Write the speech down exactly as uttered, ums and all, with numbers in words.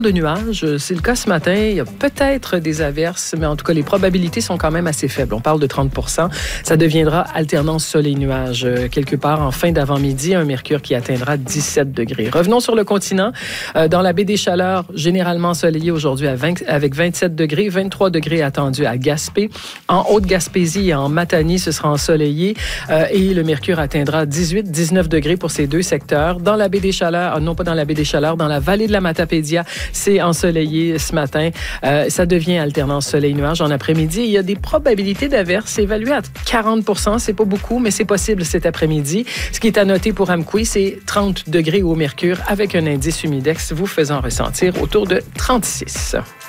De nuages, c'est le cas ce matin. Il y a peut-être des averses, mais en tout cas, les probabilités sont quand même assez faibles. On parle de trente pour cent. Ça deviendra alternance soleil-nuage. Quelque part en fin d'avant-midi, un mercure qui atteindra dix-sept degrés. Revenons sur le continent. Euh, dans la baie des Chaleurs, généralement ensoleillé aujourd'hui à vingt, avec vingt-sept degrés, vingt-trois degrés attendus à Gaspé. En Haute-Gaspésie et en Matanie, ce sera ensoleillé euh, et le mercure atteindra dix-huit, dix-neuf degrés pour ces deux secteurs. Dans la baie des Chaleurs, non pas dans la baie des Chaleurs, dans la vallée de la Matapédia, c'est ensoleillé ce matin. Euh, ça devient alternance soleil-nuage en après-midi. Il y a des probabilités d'averses évaluées à quarante pour cent. C'est pas beaucoup, mais c'est possible cet après-midi. Ce qui est à noter pour Amqui, c'est trente degrés au mercure avec un indice humidex vous faisant ressentir autour de trente-six.